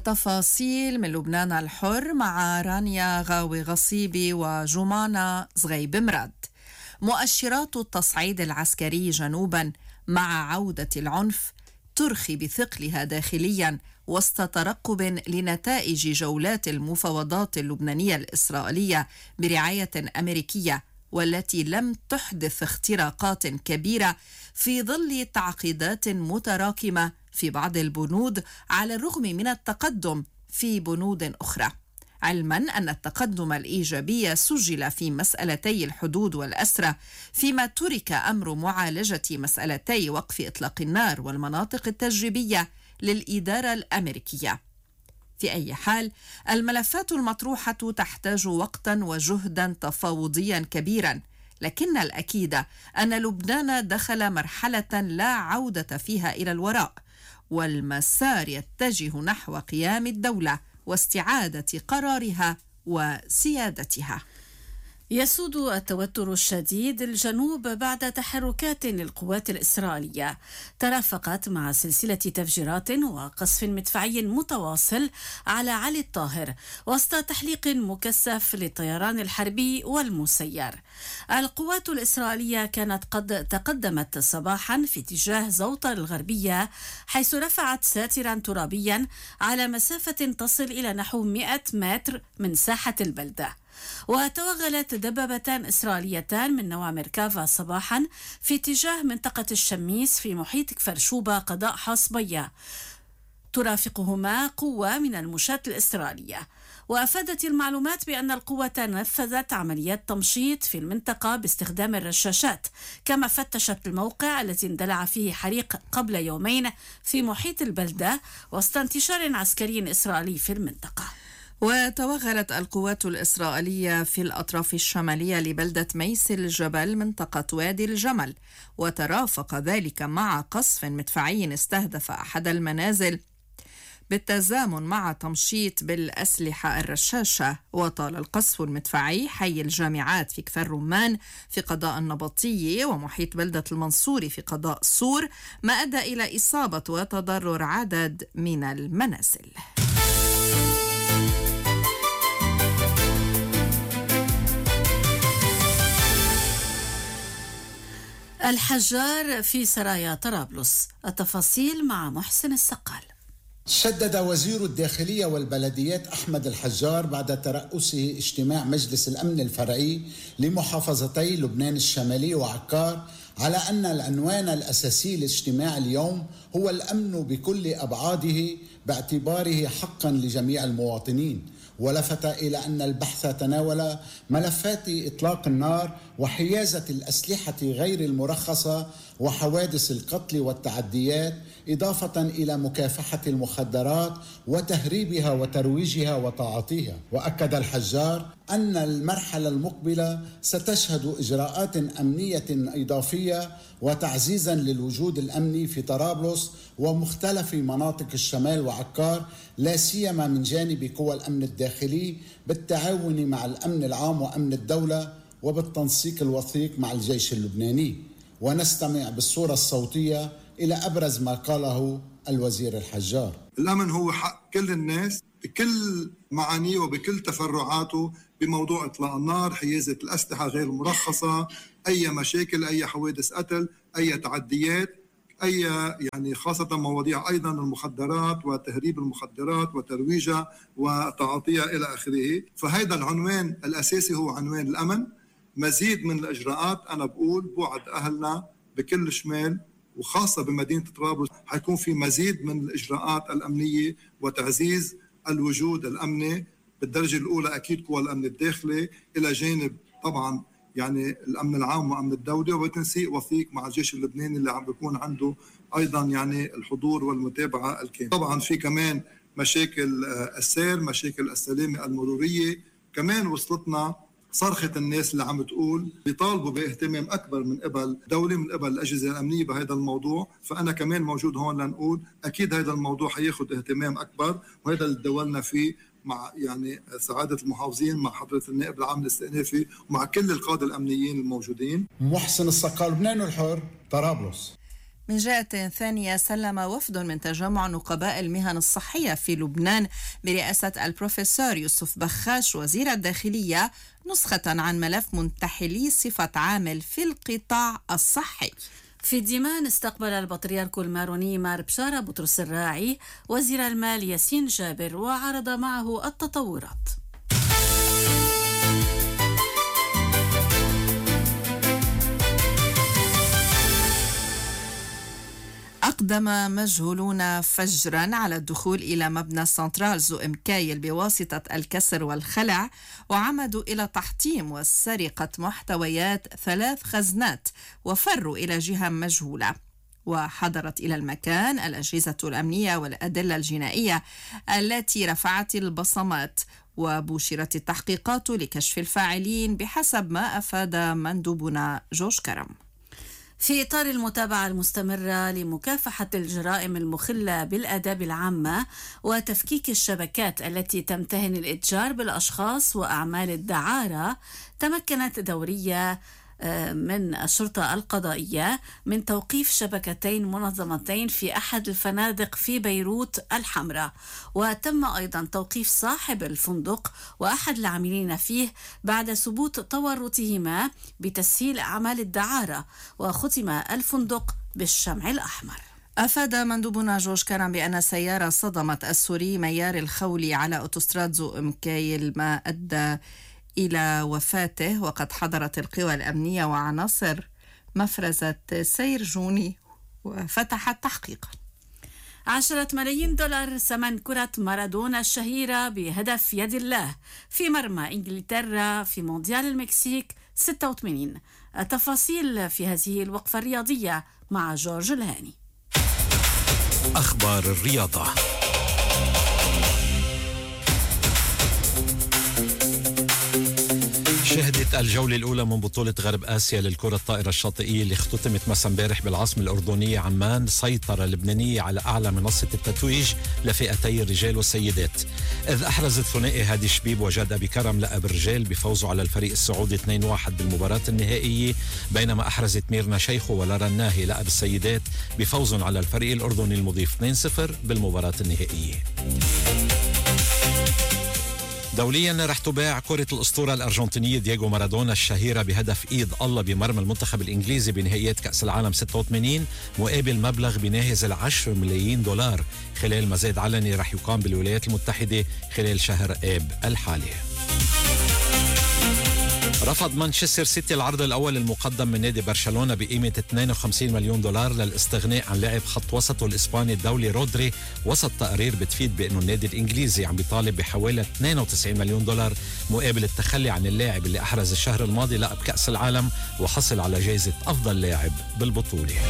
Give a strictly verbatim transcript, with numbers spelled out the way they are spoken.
التفاصيل من لبنان الحر مع رانيا غاوي غصيبي وجمانة زغيب مراد. مؤشرات التصعيد العسكري جنوبا مع عودة العنف ترخي بثقلها داخليا وسط ترقب لنتائج جولات المفاوضات اللبنانية الإسرائيلية برعاية أمريكية، والتي لم تحدث اختراقات كبيرة في ظل تعقيدات متراكمة في بعض البنود على الرغم من التقدم في بنود أخرى، علما أن التقدم الإيجابي سجل في مسألتي الحدود والأسرى، فيما ترك أمر معالجة مسألتي وقف إطلاق النار والمناطق التجريبية للإدارة الأمريكية. في أي حال، الملفات المطروحة تحتاج وقتا وجهدا تفاوضيا كبيرا، لكن الأكيد أن لبنان دخل مرحلة لا عودة فيها إلى الوراء، والمسار يتجه نحو قيام الدولة واستعادة قرارها وسيادتها. يسود التوتر الشديد الجنوب بعد تحركات للقوات الإسرائيلية ترافقت مع سلسلة تفجيرات وقصف مدفعي متواصل على علي الطاهر وسط تحليق مكثف للطيران الحربي والمسير. القوات الإسرائيلية كانت قد تقدمت صباحا في اتجاه زوطة الغربية، حيث رفعت ساترا ترابيا على مسافة تصل إلى نحو مئة متر من ساحة البلدة. وتوغلت دبابتان إسرائيليتان من نوع ميركافا صباحا في اتجاه منطقة الشميس في محيط كفر شوبة قضاء حصبية، ترافقهما قوة من المشاة الإسرائيلية. وأفادت المعلومات بأن القوة نفذت عمليات تمشيط في المنطقة باستخدام الرشاشات، كما فتشت الموقع الذي اندلع فيه حريق قبل يومين في محيط البلدة وسط انتشار عسكري إسرائيلي في المنطقة. وتوغلت القوات الإسرائيلية في الأطراف الشمالية لبلدة ميس الجبل منطقة وادي الجمل، وترافق ذلك مع قصف مدفعي استهدف أحد المنازل بالتزامن مع تمشيط بالأسلحة الرشاشة. وطال القصف المدفعي حي الجامعات في كفر رمان في قضاء النبطية ومحيط بلدة المنصوري في قضاء سور، ما أدى إلى إصابة وتضرر عدد من المنازل. الحجار في سرايا طرابلس. التفاصيل مع محسن السقال. شدد وزير الداخلية والبلديات أحمد الحجار بعد ترأسه اجتماع مجلس الأمن الفرعي لمحافظتي لبنان الشمالي وعكار على أن العنوان الأساسي لاجتماع اليوم هو الأمن بكل أبعاده باعتباره حقا لجميع المواطنين، ولفت إلى أن البحث تناول ملفات إطلاق النار وحيازة الأسلحة غير المرخصة وحوادث القتل والتعديات، إضافة إلى مكافحة المخدرات وتهريبها وترويجها وتعاطيها. وأكد الحجار أن المرحلة المقبلة ستشهد إجراءات أمنية إضافية وتعزيزا للوجود الأمني في طرابلس ومختلف مناطق الشمال وعكار، لا سيما من جانب قوى الأمن الداخلي بالتعاون مع الأمن العام وأمن الدولة وبالتنسيق الوثيق مع الجيش اللبناني. ونستمع بالصورة الصوتية إلى أبرز ما قاله الوزير الحجار. الأمن هو حق كل الناس بكل معانيه وبكل تفرعاته بموضوع إطلاق النار، حيازة الأسلحة غير المرخصة، أي مشاكل، أي حوادث قتل، أي تعديات، أي يعني خاصة مواضيع أيضا المخدرات وتهريب المخدرات وترويجها وتعاطيها إلى آخره. فهذا العنوان الأساسي هو عنوان الأمن. مزيد من الإجراءات، أنا بقول بوعد أهلنا بكل شمال وخاصة بمدينة طرابلس حيكون في مزيد من الإجراءات الأمنية وتعزيز الوجود الأمني بالدرجة الأولى، أكيد قوى الأمن الداخلي إلى جانب طبعا يعني الأمن العام وأمن الدولة، وبتنسيق وثيق مع الجيش اللبناني اللي عم بيكون عنده أيضا يعني الحضور والمتابعة الكاملة. طبعا في كمان مشاكل السير، مشاكل السلامة المرورية. كمان وصلتنا صرخة الناس اللي عم تقول بيطالبوا باهتمام أكبر من قبل دولة، من قبل الأجهزة الأمنية بهذا الموضوع. فأنا كمان موجود هون لنقول أكيد هذا الموضوع حياخد اهتمام أكبر، وهذا اللي دولنا فيه مع يعني سعادة المحافظين، مع حضرة النائب العام الاستئنافي، ومع كل القادة الأمنيين الموجودين. محسن السقال، لبنان الحر، طرابلس. من جهة ثانية، سلم وفد من تجمع نقباء المهن الصحية في لبنان برئاسة البروفيسور يوسف بخاش وزير الداخلية نسخة عن ملف منتحلي صفة عامل في القطاع الصحي. في ديمان استقبل البطريرك الماروني مار بشارة بطرس الراعي وزير المال ياسين جابر وعرض معه التطورات. أقدم مجهولون فجرا على الدخول إلى مبنى سنترال زو إمكايل بواسطة الكسر والخلع، وعمدوا إلى تحطيم وسرقة محتويات ثلاث خزنات وفروا إلى جهة مجهولة. وحضرت إلى المكان الأجهزة الأمنية والأدلة الجنائية التي رفعت البصمات، وبشرت التحقيقات لكشف الفاعلين بحسب ما أفاد مندوبنا جوش كرم. في إطار المتابعة المستمرة لمكافحة الجرائم المخلة بالآداب العامة وتفكيك الشبكات التي تمتهن الإتجار بالأشخاص وأعمال الدعارة، تمكنت دورية من الشرطة القضائية من توقيف شبكتين منظمتين في أحد الفنادق في بيروت الحمراء، وتم أيضا توقيف صاحب الفندق وأحد العاملين فيه بعد ثبوت تورطهما بتسهيل أعمال الدعارة، وختم الفندق بالشمع الأحمر. أفاد مندوبنا جوش كرم بأن سيارة صدمت السوري ميار الخولي على أوتوستراد زو إمكايل ما أدى إلى وفاته، وقد حضرت القوى الأمنية وعناصر مفرزة سير جوني وفتحت تحقيقا. عشرة ملايين دولار ثمن كرة مارادونا الشهيرة بهدف يد الله في مرمى إنجلترا في مونديال المكسيك ستة وثمانين. التفاصيل في هذه الوقفة الرياضية مع جورج الهاني. أخبار الرياضة. شهدت الجولة الأولى من بطولة غرب آسيا للكرة الطائرة الشاطئية اللي اختتمت مساء امبارح بالعاصمة الأردنية عمان سيطرة لبنانية على أعلى منصة التتويج لفئتي الرجال والسيدات، إذ أحرز الثنائي هادي شبيب وجاد أبي كرم لقب الرجال بفوزه على الفريق السعودي اثنين واحد بالمباراة النهائية، بينما أحرزت ميرنا شيخو ولارا الناهي لقب السيدات بفوز على الفريق الأردني المضيف اثنين صفر بالمباراة النهائية. دوليا رح تباع كرة الأسطورة الأرجنتينية دييغو مارادونا الشهيرة بهدف إيد الله بمرمى المنتخب الإنجليزي بنهائيات كأس العالم ستة وثمانين مقابل مبلغ بناهز العشر ملايين دولار خلال مزاد علني رح يقام بالولايات المتحدة خلال شهر آب الحالي. رفض مانشستر سيتي العرض الأول المقدم من نادي برشلونة بقيمة اثنين وخمسين مليون دولار للاستغناء عن لاعب خط وسطه الإسباني الدولي رودري، وسط تقارير بتفيد بأنه النادي الإنجليزي عم بيطالب بحوالي اثنين وتسعين مليون دولار مقابل التخلي عن اللاعب اللي أحرز الشهر الماضي لقب كأس العالم وحصل على جائزة أفضل لاعب بالبطولة.